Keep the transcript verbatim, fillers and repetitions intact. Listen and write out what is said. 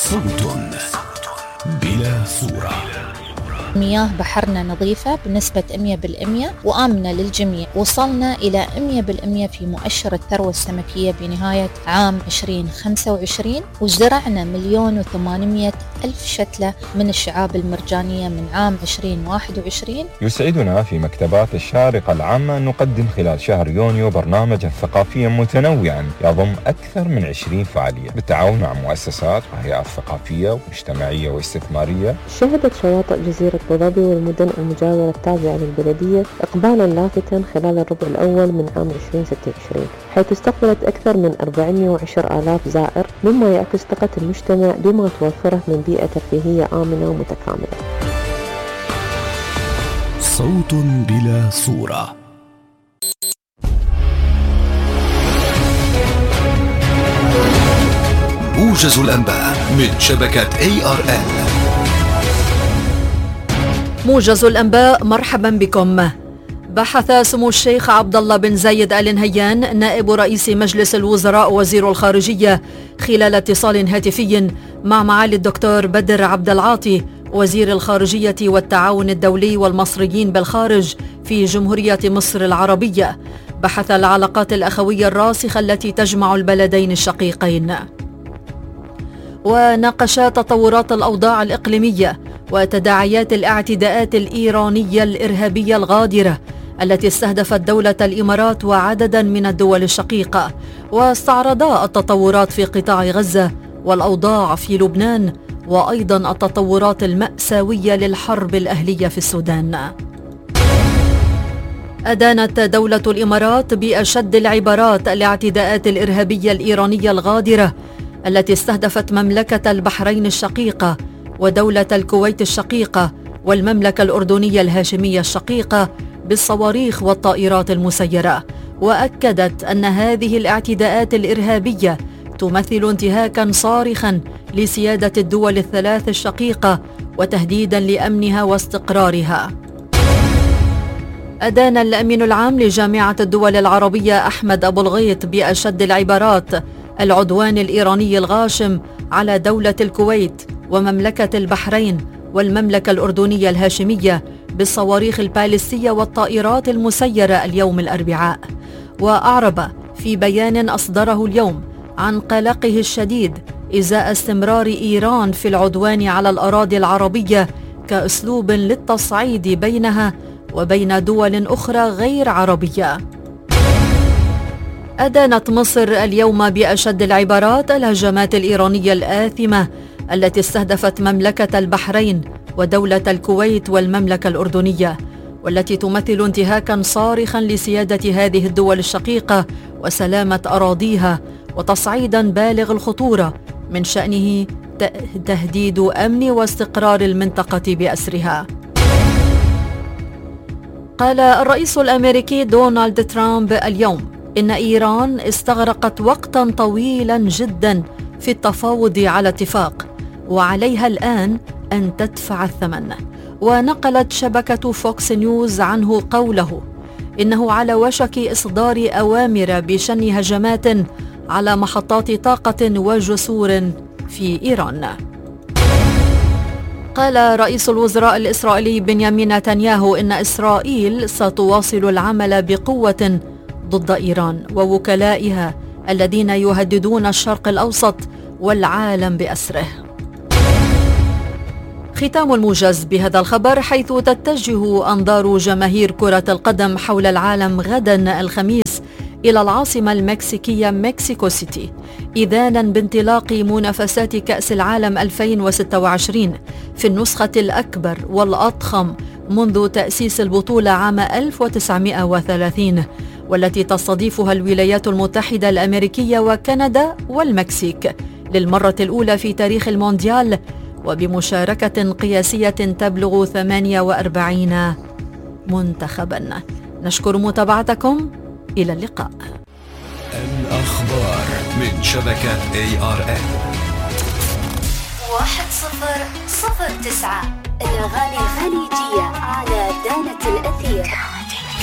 صوت بلا صورة. مياه بحرنا نظيفة بنسبة مئة بالمئة وآمنة للجميع. وصلنا إلى مئة بالمئة في مؤشر الثروة السمكية بنهاية عام عشرين خمسة وعشرين، وزرعنا مليون وثمانمائة ألف شتلة من الشعاب المرجانية من عام عشرين واحد وعشرين. يسعدنا في مكتبات الشارقة العامة أن نقدم خلال شهر يونيو برنامجا ثقافيا متنوعا يضم أكثر من عشرين فعالية بالتعاون مع مؤسسات وهيئات ثقافية ومجتمعية واستثمارية. شهدت شواطئ جزيرة أبو ظبي والمدن المجاورة التابعة للبلدية إقبالا لافتا خلال الربع الأول من عام عشرين ستة وعشرين، حيث استقبلت أكثر من أربعمائة وعشرة آلاف زائر، مما يعكس ثقة المجتمع بما توفره من بيئة ترفيهية آمنة ومتكاملة. صوت بلا صورة. موجز الأنباء من شبكة إيه آر إل. موجز الأنباء، مرحبا بكم. بحث سمو الشيخ عبد الله بن زايد آل نهيان نائب رئيس مجلس الوزراء وزير الخارجية خلال اتصال هاتفي مع معالي الدكتور بدر عبد العاطي وزير الخارجية والتعاون الدولي والمصريين بالخارج في جمهورية مصر العربية، بحث العلاقات الأخوية الراسخة التي تجمع البلدين الشقيقين، وناقشا تطورات الأوضاع الإقليمية وتداعيات الاعتداءات الإيرانية الإرهابية الغادرة التي استهدفت دولة الإمارات وعددا من الدول الشقيقة، واستعرضا التطورات في قطاع غزة والأوضاع في لبنان، وأيضا التطورات المأساوية للحرب الأهلية في السودان. أدانت دولة الإمارات بأشد العبارات الاعتداءات الإرهابية الإيرانية الغادرة التي استهدفت مملكة البحرين الشقيقة ودولة الكويت الشقيقة والمملكة الأردنية الهاشمية الشقيقة بالصواريخ والطائرات المسيرة، وأكدت أن هذه الاعتداءات الإرهابية تمثل انتهاكا صارخا لسيادة الدول الثلاث الشقيقة وتهديدا لأمنها واستقرارها. أدان الأمين العام لجامعة الدول العربية أحمد أبو الغيط بأشد العبارات العدوان الإيراني الغاشم على دولة الكويت ومملكة البحرين والمملكة الأردنية الهاشمية بالصواريخ البالستية والطائرات المسيرة اليوم الأربعاء، وأعرب في بيان أصدره اليوم عن قلقه الشديد إزاء استمرار إيران في العدوان على الأراضي العربية كأسلوب للتصعيد بينها وبين دول أخرى غير عربية. أدانت مصر اليوم بأشد العبارات الهجمات الإيرانية الآثمة التي استهدفت مملكة البحرين ودولة الكويت والمملكة الأردنية، والتي تمثل انتهاكا صارخا لسيادة هذه الدول الشقيقة وسلامة أراضيها، وتصعيدا بالغ الخطورة من شأنه تهديد أمن واستقرار المنطقة بأسرها. قال الرئيس الأمريكي دونالد ترامب اليوم إن إيران استغرقت وقتا طويلا جدا في التفاوض على اتفاق، وعليها الآن أن تدفع الثمن. ونقلت شبكة فوكس نيوز عنه قوله إنه على وشك إصدار أوامر بشن هجمات على محطات طاقة وجسور في إيران. قال رئيس الوزراء الإسرائيلي بنيامين نتنياهو إن إسرائيل ستواصل العمل بقوة ضد إيران ووكلائها الذين يهددون الشرق الأوسط والعالم بأسره. ختام الموجز بهذا الخبر، حيث تتجه أنظار جماهير كرة القدم حول العالم غدا الخميس إلى العاصمة المكسيكية مكسيكو سيتي، إذانا بانطلاق منافسات كأس العالم ألفين وستة وعشرين في النسخة الأكبر والأضخم منذ تأسيس البطولة عام ألف وتسعمائة وثلاثين، والتي تستضيفها الولايات المتحدة الأمريكية وكندا والمكسيك للمرة الأولى في تاريخ المونديال، وبمشاركة قياسية تبلغ ثمانية وأربعين منتخبا. نشكر متابعتكم، إلى اللقاء. الأخبار من شبكة إيه آر إل. واحد صفر صفر تسعة الأغاني الخليجية على دانة الأثير.